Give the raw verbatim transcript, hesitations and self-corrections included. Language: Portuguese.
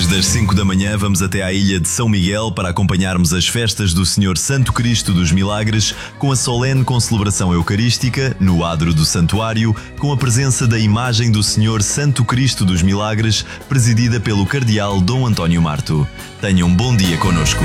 Depois das cinco da manhã vamos até à ilha de São Miguel para acompanharmos as festas do Senhor Santo Cristo dos Milagres com a solene concelebração eucarística no adro do santuário, com a presença da imagem do Senhor Santo Cristo dos Milagres, presidida pelo cardeal Dom António Marto. Tenham um bom dia connosco.